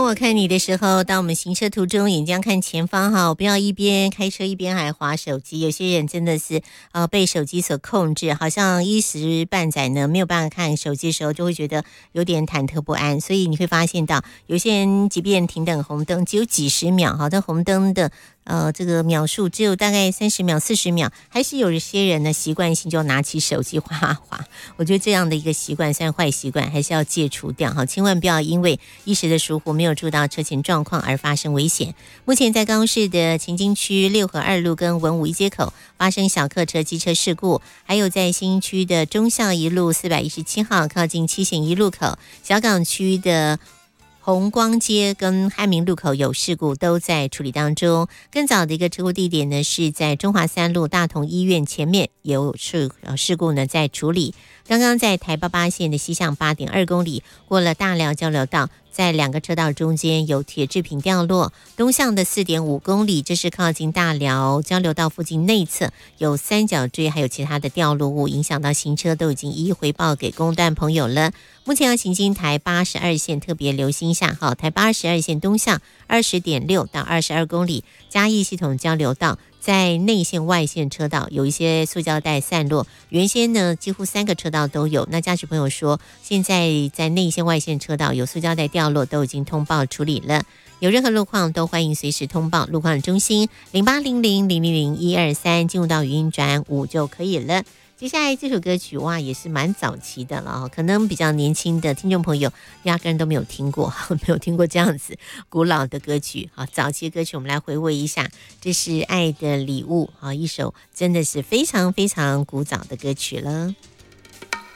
我看你的时候，当我们行车途中，眼睛要看前方哈，不要一边开车一边还滑手机。有些人真的是被手机所控制，好像一时半载呢没有办法看手机的时候，就会觉得有点忐忑不安。所以你会发现到，有些人即便停等红灯，只有几十秒，好，但红灯的这个秒数只有大概30秒、40秒，还是有一些人呢习惯性就拿起手机滑滑。我觉得这样的一个习惯，虽然坏习惯，还是要戒除掉哈，千万不要因为一时的疏忽，没有注意到车前状况而发生危险。目前在高雄市的前金区六合2路跟文武一街口发生小客车机车事故，还有在新营区的忠孝一路417号靠近七贤一路口，小港区的红光街跟汉民路口有事故，都在处理当中。更早的一个车祸地点呢，是在中华3路大同医院前面有事故呢，在处理。刚刚在台88线的西向8.2公里，过了大寮交流道，在2个车道中间有铁制品掉落。东向的4.5公里，这是靠近大寮交流道附近内侧有三角锥，还有其他的掉落物，影响到行车，都已经一一回报给公段朋友了。目前要行经台82线，特别留心一下哈，台82线东向20.6到22公里，嘉义系统交流道。在内线外线车道有一些塑胶袋散落，原先呢几乎3个车道都有，那驾驶朋友说现在在内线外线车道有塑胶袋掉落，都已经通报处理了。有任何路况都欢迎随时通报路况中心0800000123，进入到语音转5就可以了。接下来这首歌曲哇也是蛮早期的了，可能比较年轻的听众朋友压根都没有听过，没有听过这样子古老的歌曲。好，早期的歌曲我们来回味一下，这是《爱的礼物》，一首真的是非常非常古早的歌曲了。